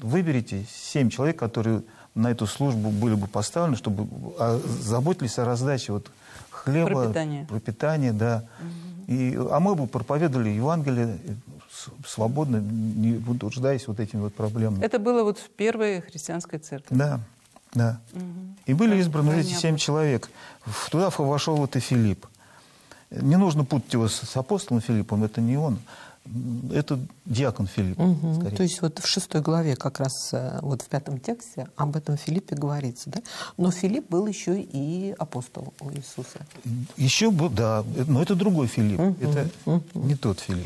выберите 7 человек, которые на эту службу были бы поставлены, чтобы заботились о раздаче вот хлеба, пропитания, да. А мы бы проповедовали Евангелие свободно, не утруждаясь вот этими вот проблемами. Это было вот в первой христианской церкви? Да, да. И были избраны эти 7 человек. Туда вошел вот и Филипп. Не нужно путать его с апостолом Филиппом, это не он. Это диакон Филипп. То есть вот в 6 главе как раз вот в 5 тексте об этом Филиппе говорится, да? Но Филипп был еще и апостол у Иисуса. Еще был, да, но это другой Филипп, это не тот Филипп.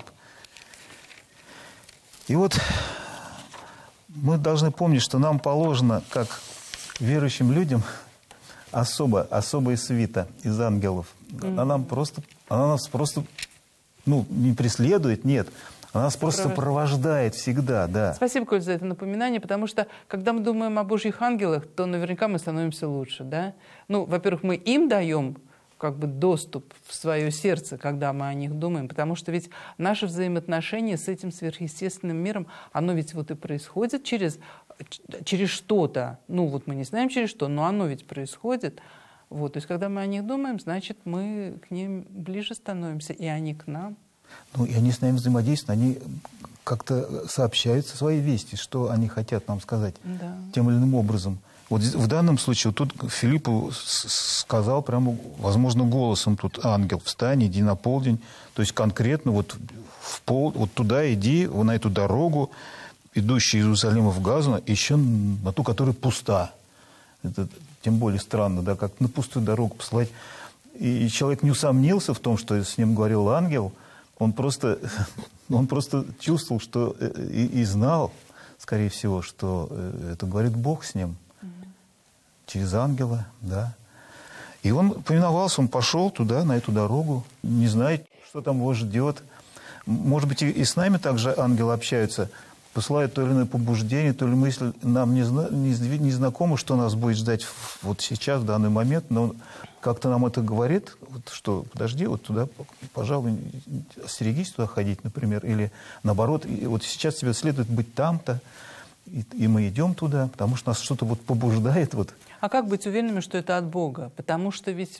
И вот мы должны помнить, что нам положено, как верующим людям, особая свита из ангелов. Она нас просто не преследует, нет. Она нас просто сопровождает всегда, да. Спасибо, Коль, за это напоминание, потому что, когда мы думаем о Божьих ангелах, то наверняка мы становимся лучше, да? Во-первых, мы им даем как бы доступ в свое сердце, когда мы о них думаем, потому что ведь наше взаимоотношение с этим сверхъестественным миром, оно ведь вот и происходит через что-то. Мы не знаем через что, но оно ведь происходит. То есть, когда мы о них думаем, значит, мы к ним ближе становимся, и они к нам. И они с нами взаимодействуют, они как-то сообщают свои вести, что они хотят нам сказать тем или иным образом. Вот в данном случае, вот тут Филиппу сказал прямо, возможно, голосом тут ангел: встань, иди на полдень. То есть конкретно вот туда иди, на эту дорогу, идущую из Иерусалима в Газу, еще на ту, которая пуста. Это тем более странно, да, как на пустую дорогу посылать. И человек не усомнился в том, что с ним говорил ангел. Он просто чувствовал, что и знал, скорее всего, что это говорит Бог с ним. Через ангела, да. И он повиновался, он пошел туда, на эту дорогу, не знает, что там его ждет. Может быть, и с нами также ангелы общаются, посылают то или иное побуждение, то ли мысль нам не знакомо, что нас будет ждать вот сейчас, в данный момент, но как-то нам это говорит, что подожди, вот туда, пожалуй, остерегись туда ходить, например, или наоборот, вот сейчас тебе следует быть там-то, и мы идем туда, потому что нас что-то побуждает. А как быть уверенными, что это от Бога? Потому что ведь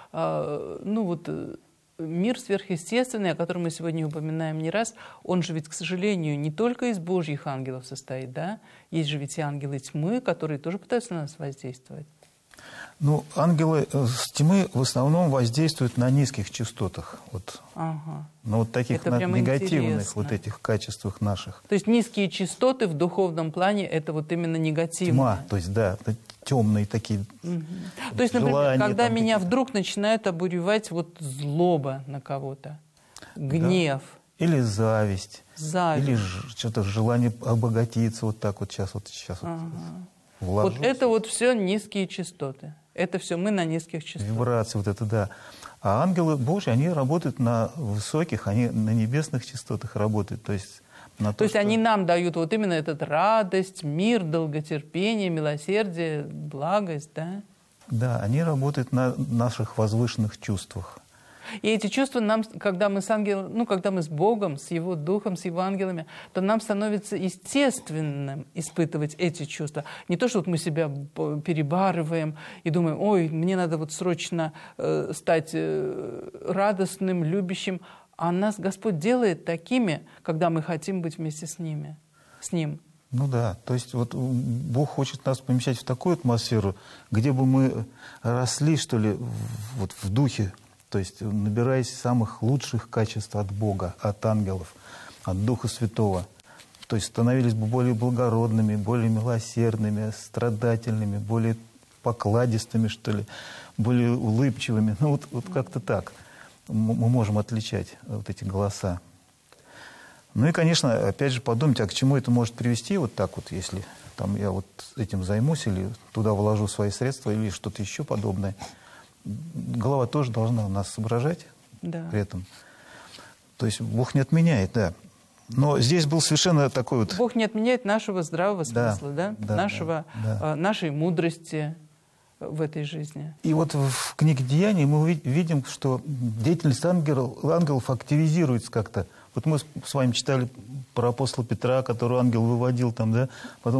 мир сверхъестественный, о котором мы сегодня упоминаем не раз, он же ведь, к сожалению, не только из Божьих ангелов состоит, да? Есть же ведь и ангелы тьмы, которые тоже пытаются на нас воздействовать. Ангелы тьмы в основном воздействуют на низких частотах. На таких негативных этих качествах наших. То есть низкие частоты в духовном плане — это вот именно негативные. Тьма, то есть, да, темные такие. То есть, например, когда меня вдруг начинают обуревать злоба на кого-то, гнев. Да. Или зависть. Или что-то желание обогатиться вот так вот сейчас. Вот это все низкие частоты. Это все мы на низких частотах. Вибрации, да. А ангелы Божьи, они работают на высоких, они на небесных частотах работают. То есть они нам дают вот именно эту радость, мир, долготерпение, милосердие, благость, да? Да, они работают на наших возвышенных чувствах. И эти чувства нам, когда мы с Богом, с Его Духом, с Его ангелами, то нам становится естественным испытывать эти чувства. Не то, что мы себя перебарываем и думаем: ой, мне надо срочно стать радостным, любящим. А нас Господь делает такими, когда мы хотим быть вместе с Ним. Да, то есть Бог хочет нас помещать в такую атмосферу, где бы мы росли, что ли, в духе, то есть набираясь самых лучших качеств от Бога, от ангелов, от Духа Святого. То есть становились бы более благородными, более милосердными, страдательными, более покладистыми, что ли, более улыбчивыми. Как-то так мы можем отличать эти голоса. И, конечно, опять же подумать, а к чему это может привести если я этим займусь или туда вложу свои средства или что-то еще подобное. Голова тоже должна нас соображать при этом. То есть Бог не отменяет, да. Но здесь был совершенно такой Бог не отменяет нашего здравого смысла, нашей мудрости в этой жизни. И в книге «Деяний» мы видим, что деятельность ангелов активизируется как-то. Мы с вами читали про апостола Петра, которого ангел выводил потом